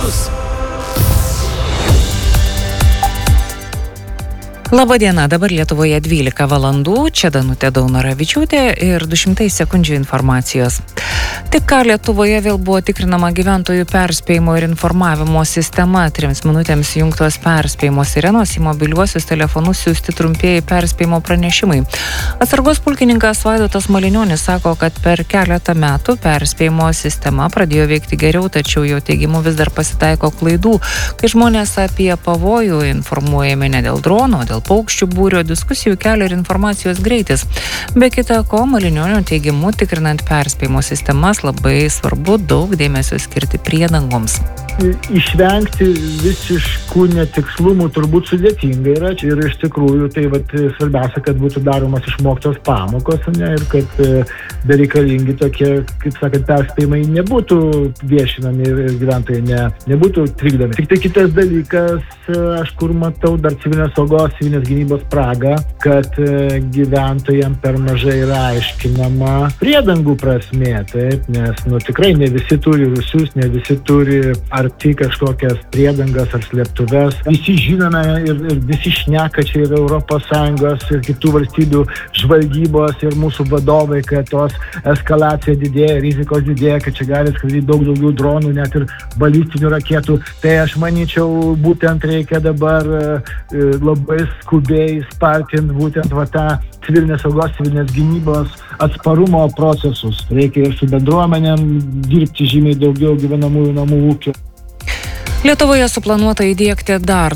Labadiena, dabar Lietuvoje 12 valandų, čia Danutė Daunoravičiūtė ir 200 sekundžių informacijos. Tik ką Lietuvoje vėl buvo tikrinama gyventojų perspėjimo ir informavimo sistema. 3 minutėms jungtos perspėjimo sirenos, į mobiliuosius telefonus siųsti trumpieji perspėjimo pranešimai. Atsargos pulkininkas Vaidotas Malinionis sako, kad per keletą metų perspėjimo sistema pradėjo veikti geriau, tačiau jo teigimu vis dar pasitaiko klaidų, kai žmonės apie pavojų informuojami ne dėl drono, dėl paukščių būrio, diskusijų kelia ir informacijos greitis. Be kita ko, Malinionio teigimu, tikrinant perspėjimo sistemas, labai svarbu daug dėmesio skirti priedangoms. Išvengti visiškų netikslumų turbūt sudėtinga yra. Ir iš tikrųjų tai svarbiausia, kad būtų daromas išmoktos pamokos, ir kad bereikalingi tokie, kaip sakant, perspėjimai nebūtų viešinami ir gyventojai nebūtų trikdomi. Tik tai kitas dalykas, aš kur matau dar civilinės saugos, civilinės gynybos spragą, kad gyventojams per mažai yra aiškinama priedangų prasmė, taip, nes tikrai ne visi turi rūsius, ne visi turi arti kažkokias priedangas ar slėptuves. Visi žinome ir visi šneka čia ir ES ir kitų valstybių žvalgybos ir mūsų vadovai, kad tos eskalacija didėja, rizikos didėja, kad čia gali skraidyti daug daugiau dronų, net ir balistinių raketų. Tai aš manyčiau, būtent reikia dabar labai skubiai spartinti būtent tą civilinės saugos, civilinės gynybos atsparumo procesus. Reikia ir su bendruomenėm dirbti žymiai daugiau gyvenamųjų namų ūkių. Lietuvoje suplanuota įdiegti dar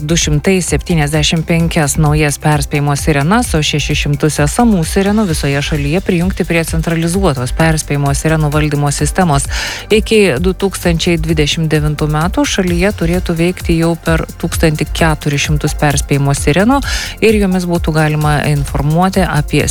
275 naujas perspėjimo sirenas, o 600 esamų sirenų visoje šalyje prijungti prie centralizuotos perspėjimo sirenų valdymo sistemos. Iki 2029 metų šalyje turėtų veikti jau per 1400 perspėjimo sirenų ir jomis būtų galima informuoti apie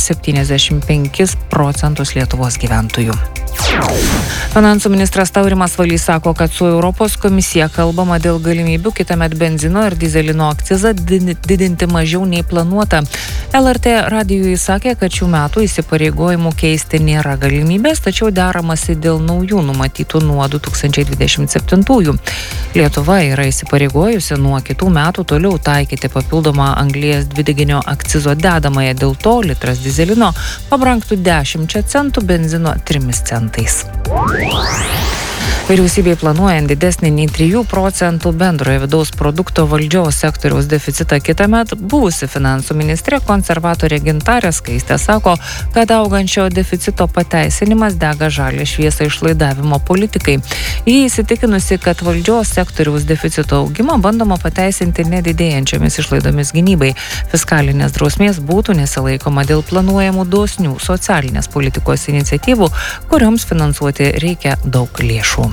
75% Lietuvos gyventojų. Finansų ministras Taurimas Valys sako, kad su Europos komisija kalbama dėl galimybių kitąmet benzino ir dyzelino akcizą didinti mažiau nei planuota. LRT radijui sakė, kad šių metų įsipareigojimų keisti nėra galimybės, tačiau deramasi dėl naujų numatytų nuo 2027. Lietuva yra įsipareigojusi nuo kitų metų toliau taikyti papildomą anglies dvideginio akcizo dedamąją, dėl to litras dyzelino pabrangtų 10 centų, benzino 3 centais. Vyriausybei planuojant didesnį nei 3 procentų bendrojo vidaus produkto valdžios sektoriaus deficitą kitąmet, buvusi finansų ministrė konservatorė Gintarė Skaistė sako, kad augančio deficito pateisinimas dega žalią šviesą išlaidavimo politikai. Ji įsitikinusi, kad valdžios sektoriaus deficito augimą bandoma pateisinti nedidėjančiomis išlaidomis gynybai. Fiskalinės drausmės būtų nesilaikoma dėl planuojamų dosnių socialinės politikos iniciatyvų, kurioms finansuoti reikia daug lėšų.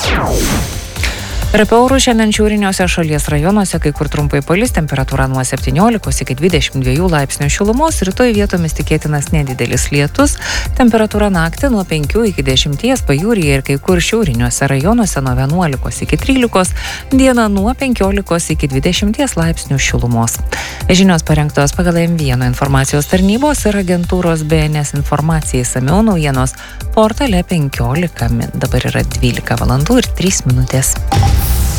Apie orus šiandien šiauriniuose šalies rajonuose, kai kur trumpai palis, temperatūra nuo 17 iki 22 laipsnių šilumos, rytoj vietomis tikėtinas nedidelis lietus, temperatūra naktį nuo 5 iki 10, pajūryje ir kai kur šiauriniuose rajonuose nuo 11 iki 13, diena nuo 15 iki 20 laipsnių šilumos. Žinios parengtos pagal M1 informacijos tarnybos ir agentūros BNS informacijai, išsamiau naujienos portale 15 min. Dabar yra 12 valandų ir 3 minutės.